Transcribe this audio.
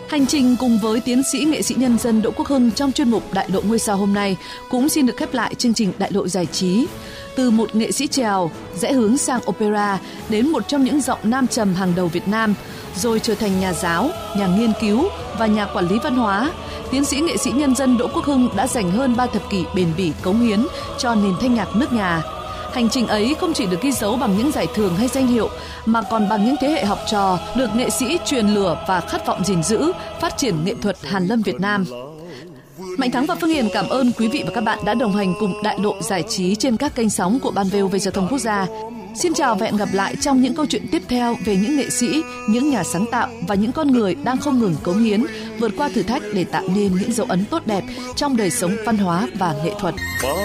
Hành trình cùng với tiến sĩ nghệ sĩ nhân dân Đỗ Quốc Hưng trong chuyên mục Đại lộ ngôi sao hôm nay cũng xin được khép lại chương trình Đại lộ giải trí. Từ một nghệ sĩ chèo rẽ hướng sang opera đến một trong những giọng nam trầm hàng đầu Việt Nam, rồi trở thành nhà giáo, nhà nghiên cứu và nhà quản lý văn hóa, tiến sĩ nghệ sĩ nhân dân Đỗ Quốc Hưng đã dành hơn 3 thập kỷ bền bỉ cống hiến cho nền thanh nhạc nước nhà. Hành trình ấy không chỉ được ghi dấu bằng những giải thưởng hay danh hiệu, mà còn bằng những thế hệ học trò được nghệ sĩ truyền lửa và khát vọng gìn giữ, phát triển nghệ thuật hàn lâm Việt Nam. Mạnh Thắng và Phương Hiền cảm ơn quý vị và các bạn đã đồng hành cùng Đại lộ giải trí trên các kênh sóng của Ban VOV Giao thông Quốc gia. Xin chào và hẹn gặp lại trong những câu chuyện tiếp theo về những nghệ sĩ, những nhà sáng tạo và những con người đang không ngừng cống hiến, vượt qua thử thách để tạo nên những dấu ấn tốt đẹp trong đời sống văn hóa và nghệ thuật.